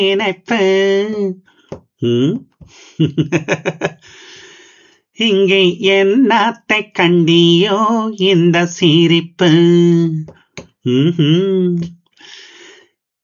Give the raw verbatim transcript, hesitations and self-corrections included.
நினைப்பு ம்? இங்கே என்னத்தை கண்டியோ இந்த சிரிப்பு ம்ஹும்.